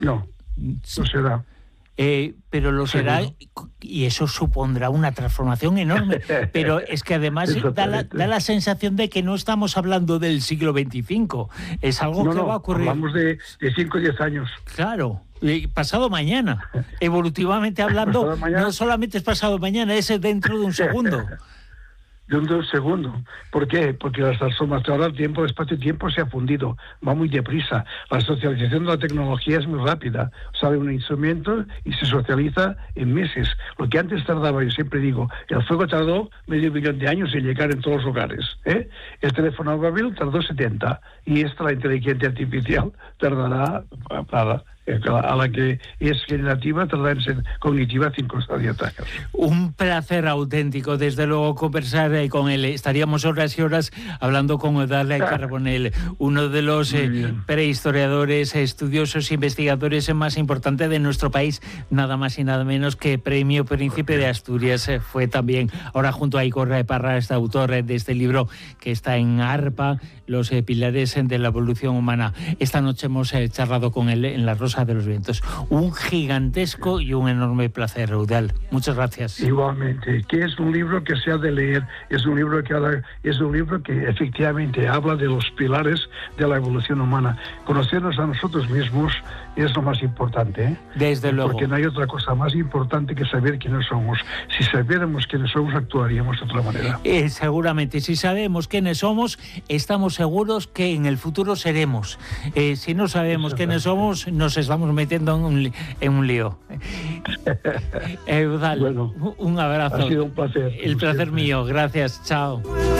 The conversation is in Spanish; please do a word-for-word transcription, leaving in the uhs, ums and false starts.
No, no será. Eh, pero lo será, y eso supondrá una transformación enorme. Pero es que además da la, da la sensación de que no estamos hablando del siglo veinticinco. Es algo no, que no, va a ocurrir. Hablamos de cinco o diez años. Claro, pasado mañana. Evolutivamente hablando, pasado mañana, no solamente es pasado mañana, es dentro de un segundo. De un segundo. ¿Por qué? Porque las transformaciones, ahora el tiempo, espacio y tiempo se ha fundido, va muy deprisa. La socialización de la tecnología es muy rápida. Sale un instrumento y se socializa en meses. Lo que antes tardaba, yo siempre digo, el fuego tardó medio millón de años en llegar en todos los hogares. ¿eh? El teléfono móvil tardó setenta. Y esta, la inteligencia artificial, tardará nada. A la que es generativa, tardará en ser cognitiva cinco o diez años. Un placer auténtico, desde luego, conversar con él. Estaríamos horas y horas hablando con Eudald Carbonell, uno de los eh, prehistoriadores, estudiosos, investigadores más importantes de nuestro país, nada más y nada menos que Premio Príncipe de Asturias. Eh, fue también, ahora junto a Icor Parra, este autor eh, de este libro que está en ARPA, Los eh, pilares de la evolución humana. Esta noche hemos eh, charlado con él en La Rosa de los Vientos. Un gigantesco y un enorme placer, Eudald. Muchas gracias. Igualmente, que es un libro que se ha de leer, es un libro que habla, es un libro que efectivamente habla de los pilares de la evolución humana. Conocernos a nosotros mismos es lo más importante, ¿eh? Desde luego. Porque no hay otra cosa más importante que saber quiénes somos. Si sabiéramos quiénes somos, actuaríamos de otra manera. Eh, seguramente, si sabemos quiénes somos, estamos seguros que en el futuro seremos. Eh, si no sabemos quiénes somos, nos estamos metiendo en un, en un lío. Eudald, bueno, un abrazo. Ha sido un placer. El placer mío. Gracias. Chao.